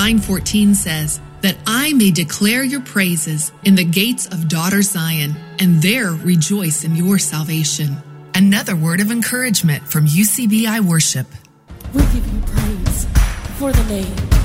9:14 says, that I may declare your praises in the gates of daughter Zion, and there rejoice in your salvation. Another word of encouragement from UCBI Worship. We give you praise for the name